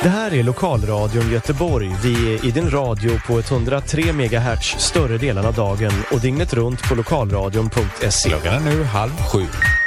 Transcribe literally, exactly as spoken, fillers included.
Det här är Lokalradion Göteborg. Vi är i din radio på etthundratre megahertz större delen av dagen och dygnet runt på lokalradion punkt se. Klockan är nu halv sju.